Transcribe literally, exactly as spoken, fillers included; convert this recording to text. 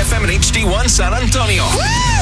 F M and H D one San Antonio.